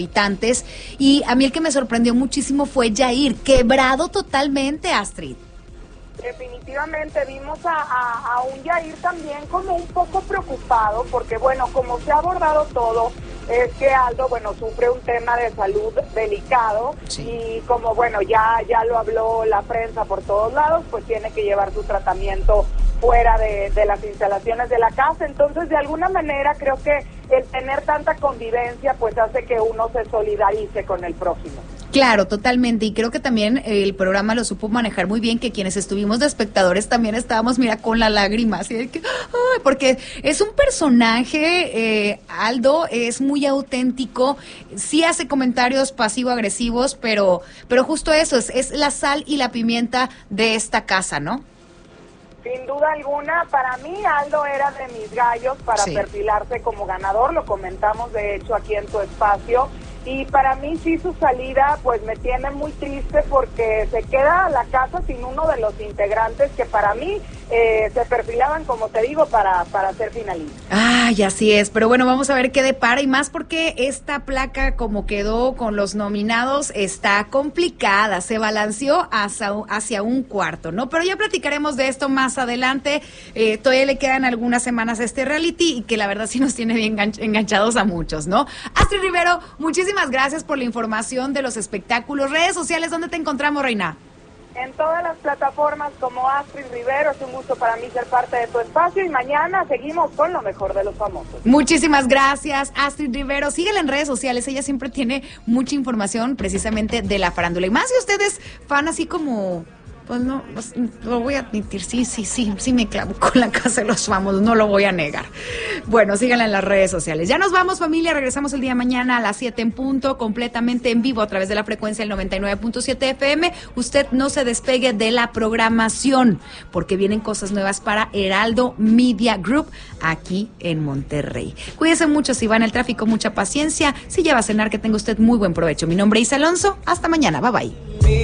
habitantes, y a mí el que me sorprendió muchísimo fue Yair, quebrado totalmente, Astrid. Definitivamente vimos a un Yair también como un poco preocupado, porque bueno, como se ha abordado todo, es que Aldo, bueno, sufre un tema de salud delicado, sí. Y como bueno, ya lo habló la prensa por todos lados, pues tiene que llevar su tratamiento fuera de las instalaciones de la casa. Entonces, de alguna manera, creo que el tener tanta convivencia, pues hace que uno se solidarice con el prójimo. Claro, totalmente, y creo que también el programa lo supo manejar muy bien, que quienes estuvimos de espectadores también estábamos, mira, con la lágrima, así de que, ay, porque es un personaje, Aldo, es muy auténtico, sí hace comentarios pasivo-agresivos, pero justo eso, es la sal y la pimienta de esta casa, ¿no? Sin duda alguna, para mí Aldo era de mis gallos para perfilarse como ganador, lo comentamos de hecho aquí en tu espacio. Y para mí sí su salida pues me tiene muy triste porque se queda la casa sin uno de los integrantes que para mí se perfilaban, como te digo, para ser finalistas. Ay, así es, pero bueno, vamos a ver qué depara y más porque esta placa como quedó con los nominados está complicada, se balanceó hacia un cuarto, ¿no? Pero ya platicaremos de esto más adelante, todavía le quedan algunas semanas a este reality y que la verdad sí nos tiene bien enganchados a muchos, ¿no? Astrid Rivero, muchísimas gracias por la información de los espectáculos. Redes sociales, ¿dónde te encontramos, Reina? En todas las plataformas como Astrid Rivero. Es un gusto para mí ser parte de tu espacio y mañana seguimos con lo mejor de los famosos. Muchísimas gracias, Astrid Rivero. Síguela en redes sociales, ella siempre tiene mucha información precisamente de la farándula. Y más si ustedes fan así como... Pues no, pues, lo voy a admitir, sí me clavo con la Casa de los Famosos, no lo voy a negar. Bueno, síganla en las redes sociales. Ya nos vamos, familia, regresamos el día de mañana a las 7 en punto, completamente en vivo a través de la frecuencia del 99.7 FM. Usted no se despegue de la programación, porque vienen cosas nuevas para Heraldo Media Group aquí en Monterrey. Cuídese mucho, si va en el tráfico, mucha paciencia. Si ya va a cenar, que tenga usted muy buen provecho. Mi nombre es Isa Alonso, hasta mañana, bye bye.